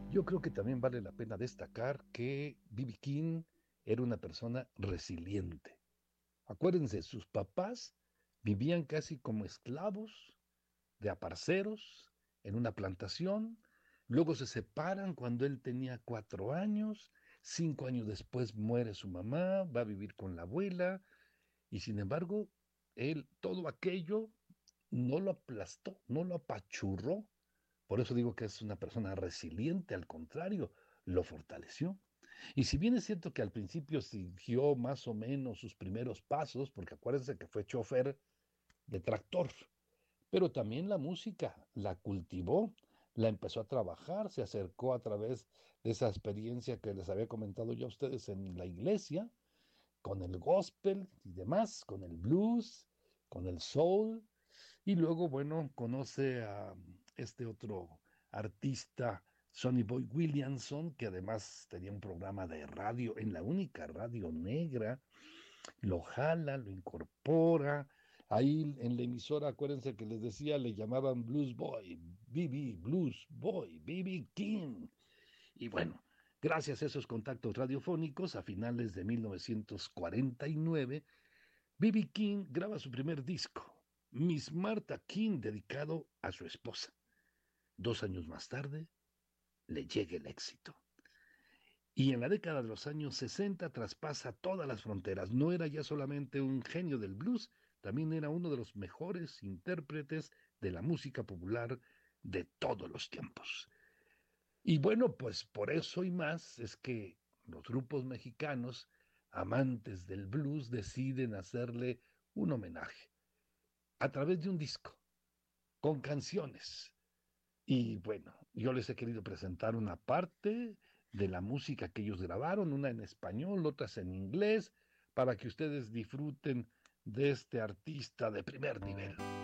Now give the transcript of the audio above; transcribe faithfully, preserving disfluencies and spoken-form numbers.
Yo creo que también vale la pena destacar que B B. King era una persona resiliente. Acuérdense, sus papás vivían casi como esclavos de aparceros en una plantación, luego se separan cuando él tenía cuatro años, cinco años después muere su mamá, va a vivir con la abuela, y sin embargo, él todo aquello no lo aplastó, no lo apachurró. Por eso digo que es una persona resiliente, al contrario, lo fortaleció. Y si bien es cierto que al principio siguió más o menos sus primeros pasos, porque acuérdense que fue chofer de tractor, pero también la música la cultivó, la empezó a trabajar, se acercó a través de esa experiencia que les había comentado yo a ustedes en la iglesia, con el gospel y demás, con el blues, con el soul, y luego, bueno, conoce a este otro artista, Sonny Boy Williamson, que además tenía un programa de radio en la única radio negra, lo jala, lo incorpora. Ahí en la emisora, acuérdense que les decía, le llamaban Blues Boy, B B, Blues Boy, B B King. Y bueno, gracias a esos contactos radiofónicos, a finales de mil novecientos cuarenta y nueve, B B. King graba su primer disco, Miss Martha King, dedicado a su esposa. Dos años más tarde, le llega el éxito. Y en la década de los años sesenta traspasa todas las fronteras. No era ya solamente un genio del blues, también era uno de los mejores intérpretes de la música popular de todos los tiempos. Y bueno, pues por eso y más es que los grupos mexicanos, amantes del blues, deciden hacerle un homenaje a través de un disco, con canciones. Y bueno, yo les he querido presentar una parte de la música que ellos grabaron, una en español, otras en inglés, para que ustedes disfruten de este artista de primer nivel.